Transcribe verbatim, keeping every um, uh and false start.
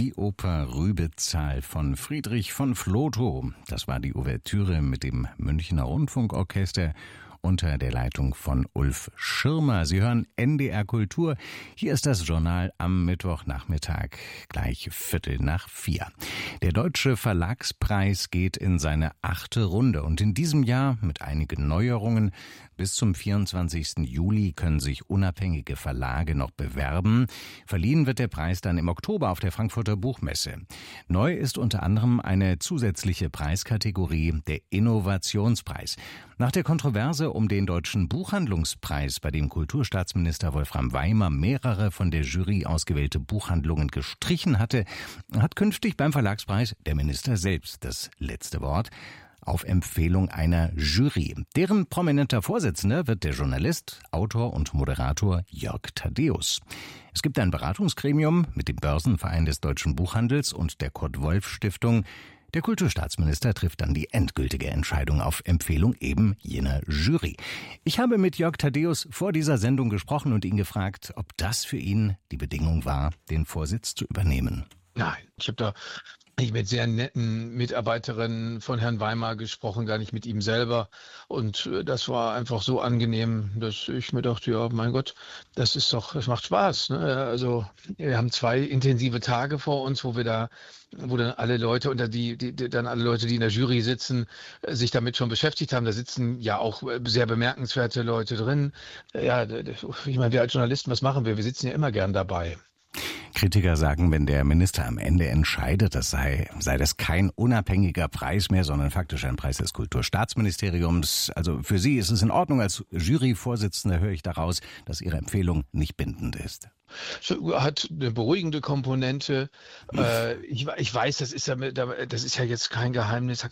Die Oper Rübezahl von Friedrich von Flotow. Das war die Ouvertüre mit dem Münchner Rundfunkorchester unter der Leitung von Ulf Schirmer. Sie hören N D R Kultur. Hier ist das Journal am Mittwochnachmittag, gleich Viertel nach vier. Der Deutsche Verlagspreis geht in seine achte Runde und in diesem Jahr mit einigen Neuerungen. Bis zum vierundzwanzigsten Juli können sich unabhängige Verlage noch bewerben. Verliehen wird der Preis dann im Oktober auf der Frankfurter Buchmesse. Neu ist unter anderem eine zusätzliche Preiskategorie, der Innovationspreis. Nach der Kontroverse um den Deutschen Buchhandlungspreis, bei dem Kulturstaatsminister Wolfram Weimer mehrere von der Jury ausgewählte Buchhandlungen gestrichen hatte, hat künftig beim Verlagspreis der Minister selbst das letzte Wort, auf Empfehlung einer Jury. Deren prominenter Vorsitzender wird der Journalist, Autor und Moderator Jörg Thaddeus. Es gibt ein Beratungsgremium mit dem Börsenverein des deutschen Buchhandels und der Kurt-Wolf-Stiftung. Der Kulturstaatsminister trifft dann die endgültige Entscheidung auf Empfehlung eben jener Jury. Ich habe mit Jörg Thaddeus vor dieser Sendung gesprochen und ihn gefragt, ob das für ihn die Bedingung war, den Vorsitz zu übernehmen. Nein, ich habe da Ich mit sehr netten Mitarbeiterinnen von Herrn Weimer gesprochen, gar nicht mit ihm selber. Und das war einfach so angenehm, dass ich mir dachte, ja, mein Gott, das ist doch, das macht Spaß. Ne? Also wir haben zwei intensive Tage vor uns, wo wir da, wo dann alle Leute unter die, die, die dann alle Leute, die in der Jury sitzen, sich damit schon beschäftigt haben. Da sitzen ja auch sehr bemerkenswerte Leute drin. Ja, ich meine, wir als Journalisten, was machen wir? Wir sitzen ja immer gern dabei. Kritiker sagen, wenn der Minister am Ende entscheidet, das sei, sei das kein unabhängiger Preis mehr, sondern faktisch ein Preis des Kulturstaatsministeriums. Also für Sie ist es in Ordnung. Als Juryvorsitzender höre ich daraus, dass Ihre Empfehlung nicht bindend ist. Hat eine beruhigende Komponente. Äh, ich, ich weiß, das ist ja, das ist ja jetzt kein Geheimnis,